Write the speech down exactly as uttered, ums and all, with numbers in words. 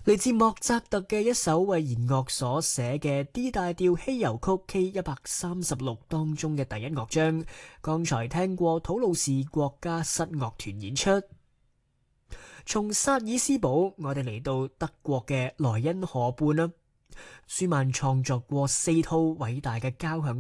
嚟自莫扎特嘅一首為弦樂所寫嘅 D 大調稀有曲 K 一百三十六當中嘅第一樂章，剛才聽過土魯士國家室樂團演出。從薩爾斯堡，我哋嚟到德國嘅萊茵河畔啦。舒曼創作過四套偉大嘅交響